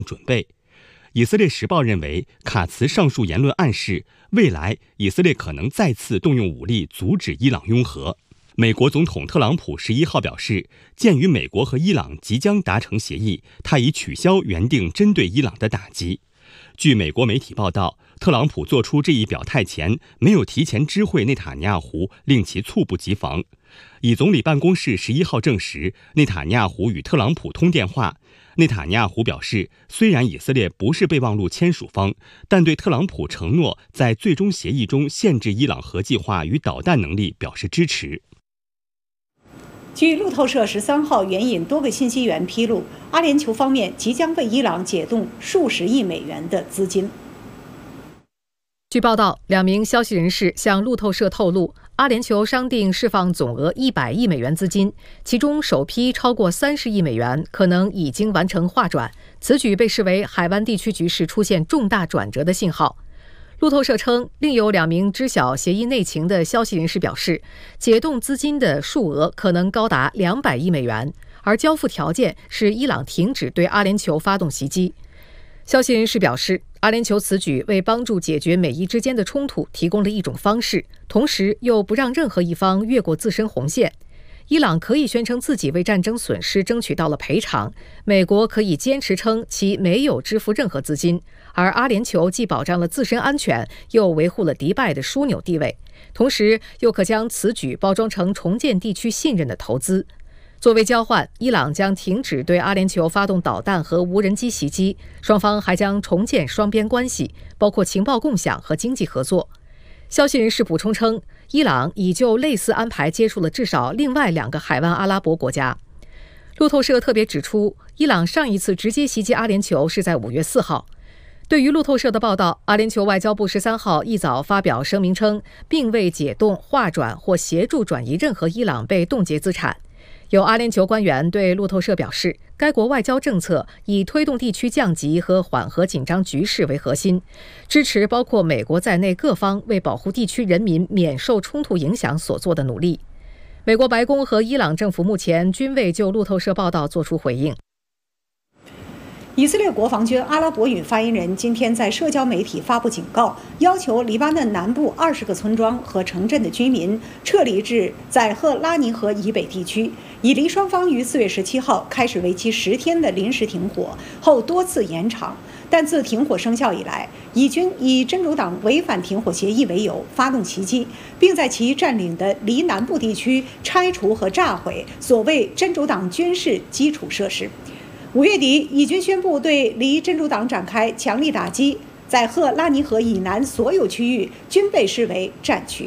准备。以色列时报认为，卡茨上述言论暗示，未来以色列可能再次动用武力阻止伊朗拥核。美国总统特朗普11号表示，鉴于美国和伊朗即将达成协议，他已取消原定针对伊朗的打击。据美国媒体报道，特朗普做出这一表态前没有提前知会内塔尼亚胡，令其猝不及防。以总理办公室11号证实，内塔尼亚胡与特朗普通电话。内塔尼亚胡表示，虽然以色列不是备忘录签署方，但对特朗普承诺在最终协议中限制伊朗核计划与导弹能力表示支持。 据路透社13号援引多个信息源披露，阿联酋方面即将为伊朗解冻数十亿美元的资金。 据报道，2名消息人士向路透社透露，阿联酋商定释放总额100亿美元资金，其中首批超过30亿美元可能已经完成划转。此举被视为海湾地区局势出现重大转折的信号。路透社称，另有2名知晓协议内情的消息人士表示，解冻资金的数额可能高达200亿美元，而交付条件是伊朗停止对阿联酋发动袭击。消息人士表示，阿联酋此举为帮助解决美伊之间的冲突提供了一种方式，同时又不让任何一方越过自身红线。伊朗可以宣称自己为战争损失争取到了赔偿，美国可以坚持称其没有支付任何资金，而阿联酋既保障了自身安全，又维护了迪拜的枢纽地位，同时又可将此举包装成重建地区信任的投资。作为交换，伊朗将停止对阿联酋发动导弹和无人机袭击，双方还将重建双边关系，包括情报共享和经济合作。消息人士补充称，伊朗已就类似安排接触了至少另外2个海湾阿拉伯国家。路透社特别指出，伊朗上一次直接袭击阿联酋是在5月4号。对于路透社的报道，阿联酋外交部13号一早发表声明称，并未解冻、划转或协助转移任何伊朗被冻结资产。有阿联酋官员对路透社表示，该国外交政策以推动地区降级和缓和紧张局势为核心，支持包括美国在内各方为保护地区人民免受冲突影响所做的努力。美国白宫和伊朗政府目前均未就路透社报道作出回应。 以色列国防军阿拉伯语发言人今天在社交媒体发布警告，要求黎巴嫩南部20个村庄和城镇的居民撤离至载赫拉尼河以北地区。以黎双方于4月17号开始为期10天的临时停火后多次延长，但自停火生效以来，以军以真主党违反停火协议为由发动袭击，并在其占领的黎南部地区拆除和炸毁所谓真主党军事基础设施。5月底，以军宣布对黎真主党展开强力打击，在赫拉尼河以南所有区域均被视为战区。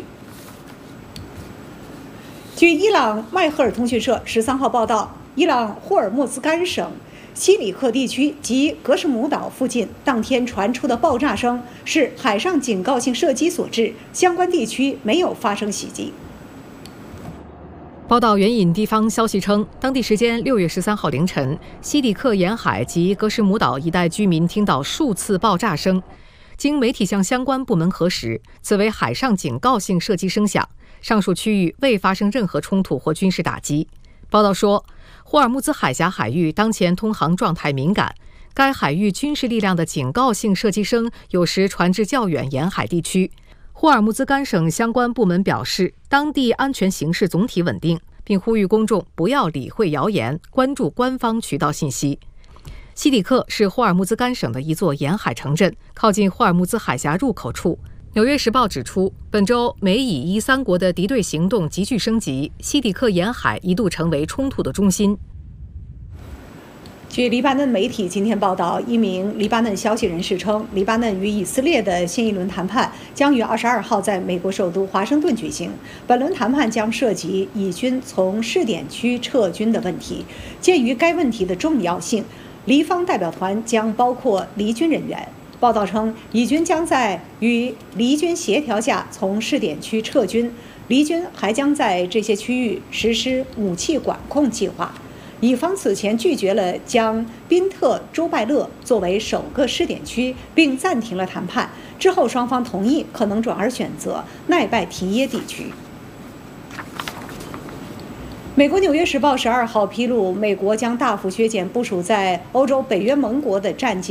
据伊朗迈赫尔通讯社13号报道，伊朗霍尔木兹干省西里克地区及格什姆岛附近当天传出的爆炸声是海上警告性射击所致，相关地区没有发生袭击。 报道援引地方消息称，当地时间6月13号凌晨，西里克沿海及格什姆岛一带居民听到数次爆炸声。经媒体向相关部门核实，此为海上警告性射击声响，上述区域未发生任何冲突或军事打击。报道说，霍尔木兹海峡海域当前通航状态敏感，该海域军事力量的警告性射击声有时传至较远沿海地区。霍尔木兹干省相关部门表示，当地安全形势总体稳定，并呼吁公众不要理会谣言，关注官方渠道信息。西里克是霍尔木兹干省的一座沿海城镇，靠近霍尔木兹海峡入口处。纽约时报指出，本周美以伊3国的敌对行动急剧升级，西里克沿海一度成为冲突的中心。 据黎巴嫩媒体今天报道，一名黎巴嫩消息人士称，黎巴嫩与以色列的新一轮谈判将于22号在美国首都华盛顿举行。本轮谈判将涉及以军从试点区撤军的问题。鉴于该问题的重要性，黎方代表团将包括黎军人员。报道称，以军将在与黎军协调下从试点区撤军，黎军还将在这些区域实施武器管控计划。以方此前拒绝了将宾特朱拜勒作为首个试点区，并暂停了谈判。之后双方同意可能转而选择奈拜提耶地区。美国《纽约时报》12号披露，美国将大幅削减部署在欧洲北约盟国的战机。